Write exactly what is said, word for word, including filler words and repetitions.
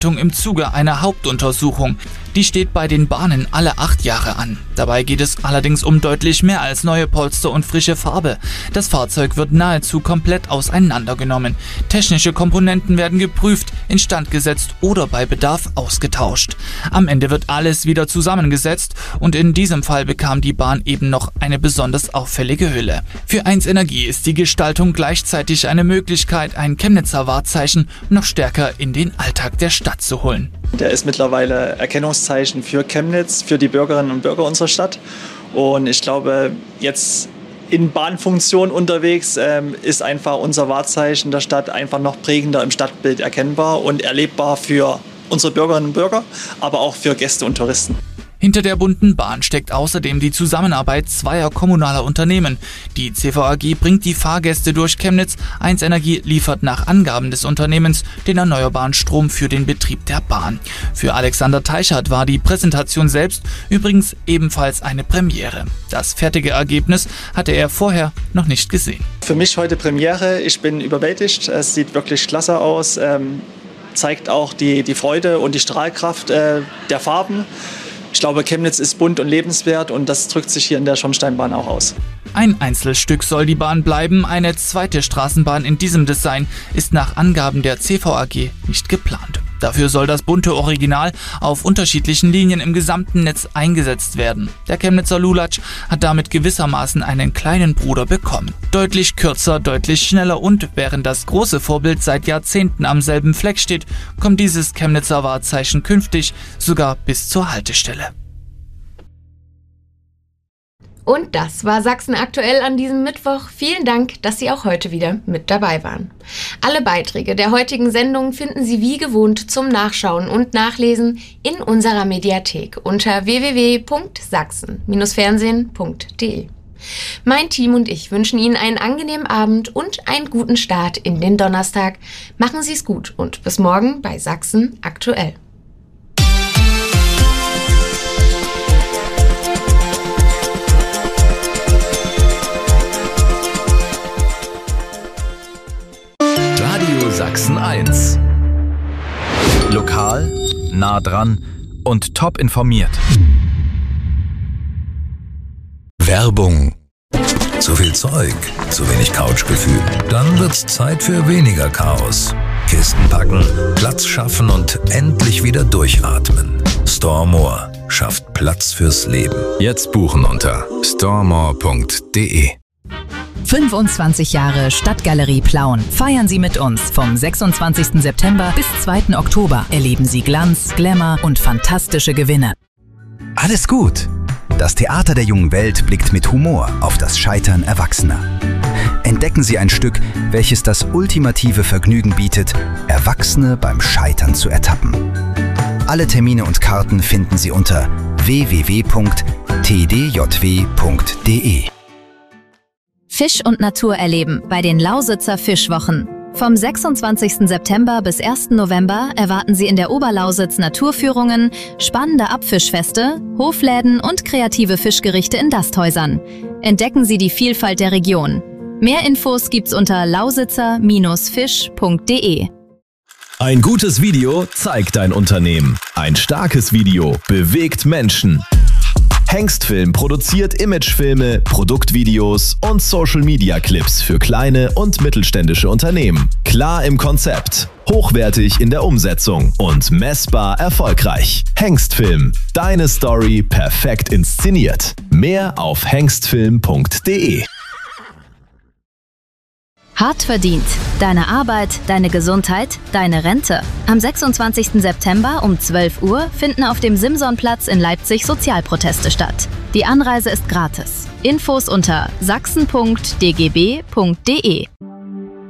im Zuge einer Hauptuntersuchung. Die steht bei den Bahnen alle acht Jahre an. Dabei geht es allerdings um deutlich mehr als neue Polster und frische Farbe. Das Fahrzeug wird nahezu komplett auseinandergenommen. Technische Komponenten werden geprüft, instand gesetzt oder bei Bedarf ausgetauscht. Am Ende wird alles wieder zusammengesetzt und in diesem Fall bekam die Bahn eben noch eine besonders auffällige Hülle. Für eins Energie ist die Gestaltung gleichzeitig eine Möglichkeit, ein Chemnitzer Wahrzeichen noch stärker in den Alltag der Stadt zu holen. Der ist mittlerweile Erkennungszeichen für Chemnitz, für die Bürgerinnen und Bürger unserer Stadt. Und ich glaube, jetzt in Bahnfunktion unterwegs ähm, ist einfach unser Wahrzeichen der Stadt einfach noch prägender im Stadtbild erkennbar und erlebbar für unsere Bürgerinnen und Bürger, aber auch für Gäste und Touristen. Hinter der bunten Bahn steckt außerdem die Zusammenarbeit zweier kommunaler Unternehmen. Die C V A G bringt die Fahrgäste durch Chemnitz, eins Energie liefert nach Angaben des Unternehmens den erneuerbaren Strom für den Betrieb der Bahn. Für Alexander Teichert war die Präsentation selbst übrigens ebenfalls eine Premiere. Das fertige Ergebnis hatte er vorher noch nicht gesehen. Für mich heute Premiere, ich bin überwältigt, es sieht wirklich klasse aus, ähm, zeigt auch die, die Freude und die Strahlkraft äh, der Farben. Ich glaube, Chemnitz ist bunt und lebenswert und das drückt sich hier in der Schornsteinbahn auch aus. Ein Einzelstück soll die Bahn bleiben. Eine zweite Straßenbahn in diesem Design ist nach Angaben der C V A G nicht geplant. Dafür soll das bunte Original auf unterschiedlichen Linien im gesamten Netz eingesetzt werden. Der Chemnitzer Lulatsch hat damit gewissermaßen einen kleinen Bruder bekommen. Deutlich kürzer, deutlich schneller und während das große Vorbild seit Jahrzehnten am selben Fleck steht, kommt dieses Chemnitzer Wahrzeichen künftig sogar bis zur Haltestelle. Und das war Sachsen aktuell an diesem Mittwoch. Vielen Dank, dass Sie auch heute wieder mit dabei waren. Alle Beiträge der heutigen Sendung finden Sie wie gewohnt zum Nachschauen und Nachlesen in unserer Mediathek unter w w w punkt sachsen fernsehen punkt d e. Mein Team und ich wünschen Ihnen einen angenehmen Abend und einen guten Start in den Donnerstag. Machen Sie es gut und bis morgen bei Sachsen aktuell. Sachsen eins. Lokal, nah dran und top informiert. Werbung. Zu viel Zeug, zu wenig Couchgefühl. Dann wird's Zeit für weniger Chaos. Kisten packen, Platz schaffen und endlich wieder durchatmen. Storemore schafft Platz fürs Leben. Jetzt buchen unter storemore punkt d e. fünfundzwanzig Jahre Stadtgalerie Plauen. Feiern Sie mit uns. Vom sechsundzwanzigsten September bis zweiten Oktober erleben Sie Glanz, Glamour und fantastische Gewinne. Alles gut. Das Theater der jungen Welt blickt mit Humor auf das Scheitern Erwachsener. Entdecken Sie ein Stück, welches das ultimative Vergnügen bietet, Erwachsene beim Scheitern zu ertappen. Alle Termine und Karten finden Sie unter w w w punkt t d j w punkt d e. Fisch und Natur erleben bei den Lausitzer Fischwochen. Vom sechsundzwanzigsten September bis ersten November erwarten Sie in der Oberlausitz Naturführungen, spannende Abfischfeste, Hofläden und kreative Fischgerichte in Gasthäusern. Entdecken Sie die Vielfalt der Region. Mehr Infos gibt's unter lausitzer Fisch punkt d e. Ein gutes Video zeigt dein Unternehmen. Ein starkes Video bewegt Menschen. Hengstfilm produziert Imagefilme, Produktvideos und Social-Media-Clips für kleine und mittelständische Unternehmen. Klar im Konzept, hochwertig in der Umsetzung und messbar erfolgreich. Hengstfilm, deine Story perfekt inszeniert. Mehr auf hengstfilm punkt d e. Hart verdient. Deine Arbeit, deine Gesundheit, deine Rente. Am sechsundzwanzigsten September um zwölf Uhr finden auf dem Simsonplatz in Leipzig Sozialproteste statt. Die Anreise ist gratis. Infos unter sachsen punkt d g b punkt d e.